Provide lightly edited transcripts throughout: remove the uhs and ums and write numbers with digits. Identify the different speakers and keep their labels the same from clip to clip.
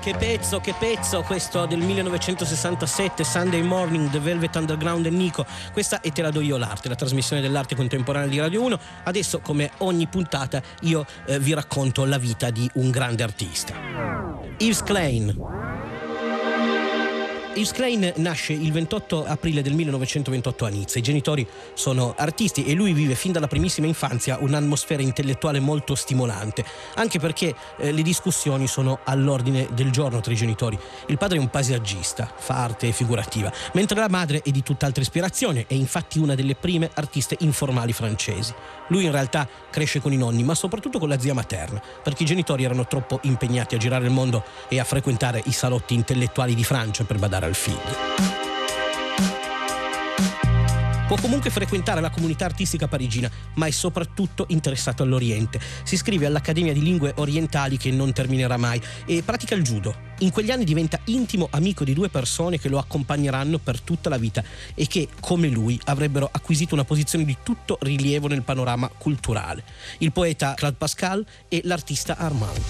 Speaker 1: che pezzo questo del 1967, Sunday Morning, The Velvet Underground e Nico. Questa è Te la do io l'arte, la trasmissione dell'arte contemporanea di Radio 1. Adesso, come ogni puntata, io vi racconto la vita di un grande artista. Yves Klein. Yves Klein nasce il 28 aprile del 1928 a Nizza. I genitori sono artisti e lui vive fin dalla primissima infanzia un'atmosfera intellettuale molto stimolante, anche perché le discussioni sono all'ordine del giorno tra i genitori. Il padre è un paesaggista, fa arte figurativa, mentre la madre è di tutt'altra ispirazione, è infatti una delle prime artiste informali francesi. Lui in realtà cresce con i nonni, ma soprattutto con la zia materna, perché i genitori erano troppo impegnati a girare il mondo e a frequentare i salotti intellettuali di Francia per badare al figlio. Può comunque frequentare la comunità artistica parigina, ma è soprattutto interessato all'Oriente. Si iscrive all'Accademia di Lingue Orientali, che non terminerà mai, e pratica il judo. In quegli anni diventa intimo amico di due persone che lo accompagneranno per tutta la vita e che, come lui, avrebbero acquisito una posizione di tutto rilievo nel panorama culturale: il poeta Claude Pascal e l'artista Armand.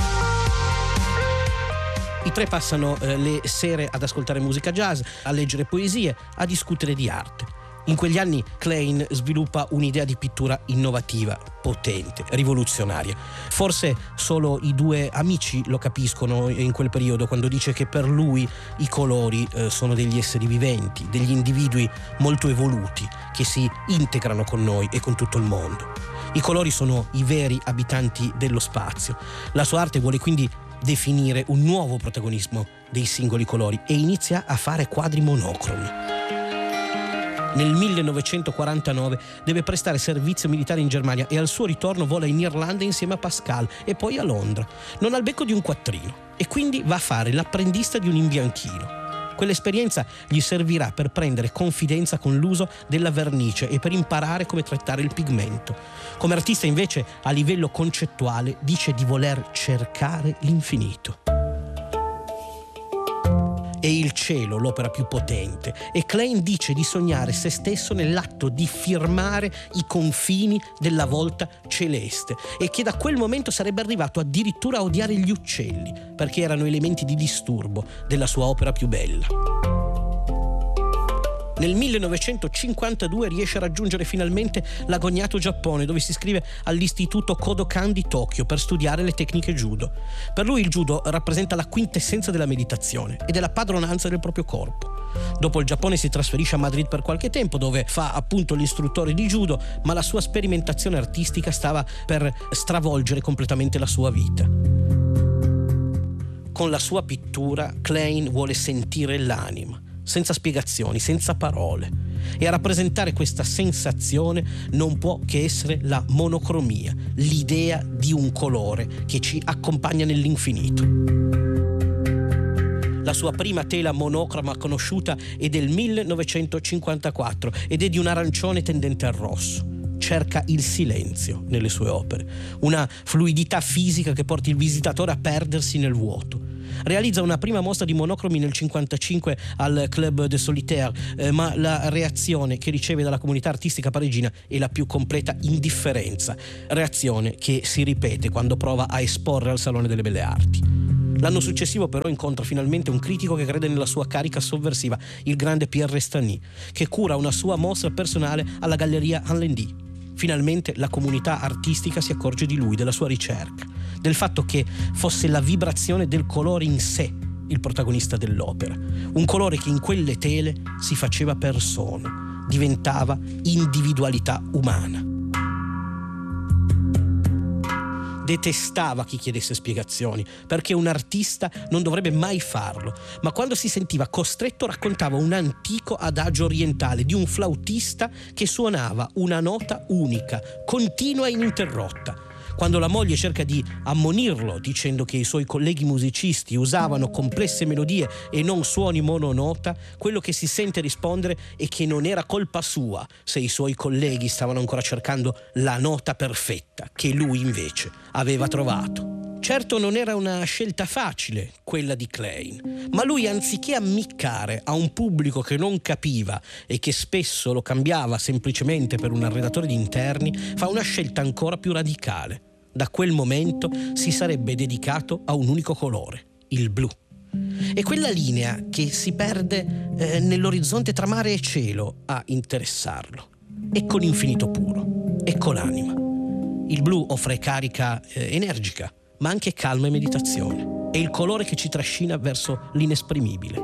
Speaker 1: I tre passano le sere ad ascoltare musica jazz, a leggere poesie, a discutere di arte. In quegli anni Klein sviluppa un'idea di pittura innovativa, potente, rivoluzionaria. Forse solo i due amici lo capiscono in quel periodo, quando dice che per lui i colori sono degli esseri viventi, degli individui molto evoluti che si integrano con noi e con tutto il mondo. I colori sono i veri abitanti dello spazio. La sua arte vuole quindi definire un nuovo protagonismo dei singoli colori e inizia a fare quadri monocromi. Nel 1949 deve prestare servizio militare in Germania e al suo ritorno vola in Irlanda insieme a Pascal e poi a Londra. Non ha il becco di un quattrino e quindi va a fare l'apprendista di un imbianchino. Quell'esperienza gli servirà per prendere confidenza con l'uso della vernice e per imparare come trattare il pigmento. Come artista invece, a livello concettuale, dice di voler cercare l'infinito. È il cielo l'opera più potente e Klein dice di sognare se stesso nell'atto di firmare i confini della volta celeste e che da quel momento sarebbe arrivato addirittura a odiare gli uccelli perché erano elementi di disturbo della sua opera più bella. Nel 1952 riesce a raggiungere finalmente l'agognato Giappone, dove si iscrive all'istituto Kodokan di Tokyo per studiare le tecniche judo. Per lui il judo rappresenta la quintessenza della meditazione e della padronanza del proprio corpo. Dopo il Giappone si trasferisce a Madrid per qualche tempo, dove fa appunto l'istruttore di judo, ma la sua sperimentazione artistica stava per stravolgere completamente la sua vita. Con la sua pittura Klein vuole sentire l'anima, senza spiegazioni, senza parole. E a rappresentare questa sensazione non può che essere la monocromia, l'idea di un colore che ci accompagna nell'infinito. La sua prima tela monocroma conosciuta è del 1954 ed è di un arancione tendente al rosso. Cerca il silenzio nelle sue opere, una fluidità fisica che porti il visitatore a perdersi nel vuoto. Realizza una prima mostra di monocromi nel 1955 al Club de Solitaire, ma la reazione che riceve dalla comunità artistica parigina è la più completa indifferenza, reazione che si ripete quando prova a esporre al Salone delle Belle Arti. L'anno successivo però incontra finalmente un critico che crede nella sua carica sovversiva, il grande Pierre Restany, che cura una sua mostra personale alla Galleria Henlendy. Finalmente la comunità artistica si accorge di lui, della sua ricerca, del fatto che fosse la vibrazione del colore in sé il protagonista dell'opera. Un colore che in quelle tele si faceva persona, diventava individualità umana. Detestava chi chiedesse spiegazioni, perché un artista non dovrebbe mai farlo, ma quando si sentiva costretto raccontava un antico adagio orientale di un flautista che suonava una nota unica, continua e ininterrotta. Quando la moglie cerca di ammonirlo dicendo che i suoi colleghi musicisti usavano complesse melodie e non suoni mononota, quello che si sente rispondere è che non era colpa sua se i suoi colleghi stavano ancora cercando la nota perfetta che lui invece aveva trovato. Certo non era una scelta facile quella di Klein, ma lui, anziché ammiccare a un pubblico che non capiva e che spesso lo cambiava semplicemente per un arredatore di interni, fa una scelta ancora più radicale. Da quel momento si sarebbe dedicato a un unico colore, il blu. È quella linea che si perde nell'orizzonte tra mare e cielo a interessarlo. Ecco l'infinito puro, ecco l'anima. Il blu offre carica energica, ma anche calma e meditazione. È il colore che ci trascina verso l'inesprimibile.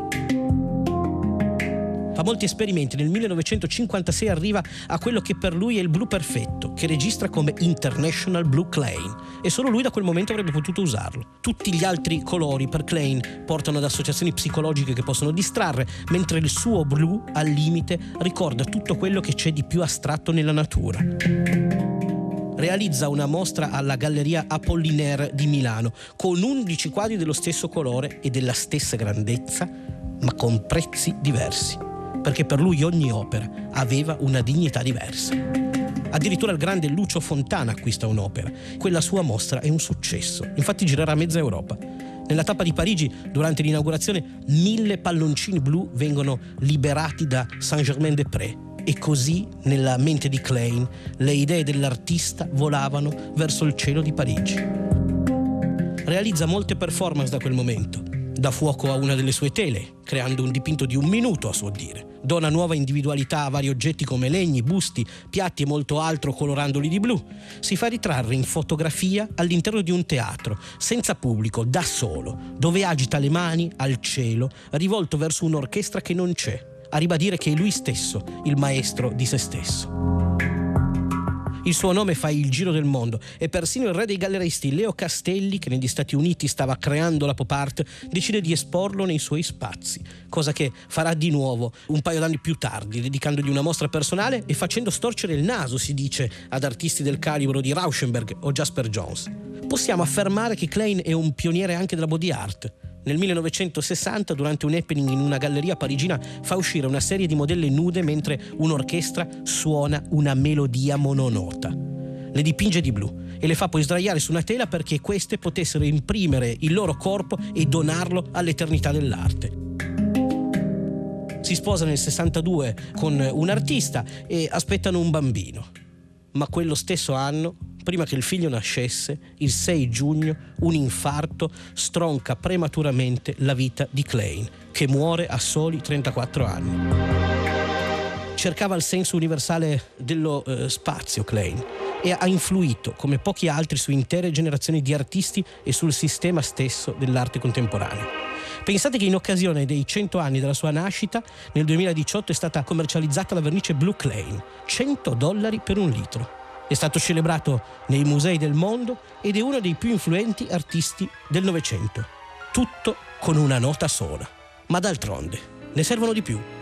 Speaker 1: Fa molti esperimenti. Nel 1956 arriva a quello che per lui è il blu perfetto, che registra come International Blue Klein, e solo lui da quel momento avrebbe potuto usarlo. Tutti gli altri colori per Klein portano ad associazioni psicologiche che possono distrarre, mentre il suo blu, al limite, ricorda tutto quello che c'è di più astratto nella natura. Realizza una mostra alla Galleria Apollinaire di Milano con 11 quadri dello stesso colore e della stessa grandezza, ma con prezzi diversi, perché per lui ogni opera aveva una dignità diversa. Addirittura il grande Lucio Fontana acquista un'opera. Quella sua mostra è un successo, infatti girerà mezza Europa. Nella tappa di Parigi, durante l'inaugurazione, 1000 palloncini blu vengono liberati da Saint-Germain-des-Prés. E così, nella mente di Klein, le idee dell'artista volavano verso il cielo di Parigi. Realizza molte performance da quel momento. Dà fuoco a una delle sue tele, creando un dipinto di 1 minuto a suo dire. Dona nuova individualità a vari oggetti come legni, busti, piatti e molto altro, colorandoli di blu. Si fa ritrarre in fotografia all'interno di un teatro, senza pubblico, da solo, dove agita le mani al cielo, rivolto verso un'orchestra che non c'è, a ribadire che è lui stesso il maestro di se stesso. Il suo nome fa il giro del mondo e persino il re dei galleristi Leo Castelli, che negli Stati Uniti stava creando la pop art, decide di esporlo nei suoi spazi, cosa che farà di nuovo un paio d'anni più tardi, dedicandogli una mostra personale e facendo storcere il naso, si dice, ad artisti del calibro di Rauschenberg o Jasper Johns. Possiamo affermare che Klein è un pioniere anche della body art. Nel 1960, durante un happening in una galleria parigina, fa uscire una serie di modelle nude mentre un'orchestra suona una melodia mononota. Le dipinge di blu e le fa poi sdraiare su una tela perché queste potessero imprimere il loro corpo e donarlo all'eternità dell'arte. Si sposa nel 62 con un artista e aspettano un bambino. Ma quello stesso anno, prima che il figlio nascesse, il 6 giugno, un infarto stronca prematuramente la vita di Klein, che muore a soli 34 anni. Cercava il senso universale dello spazio, Klein, e ha influito, come pochi altri, su intere generazioni di artisti e sul sistema stesso dell'arte contemporanea. Pensate che in occasione dei 100 anni della sua nascita, nel 2018 è stata commercializzata la vernice Blue Klein, $100 per 1 litro. È stato celebrato nei musei del mondo ed è uno dei più influenti artisti del Novecento. Tutto con una nota sola. Ma d'altronde, ne servono di più.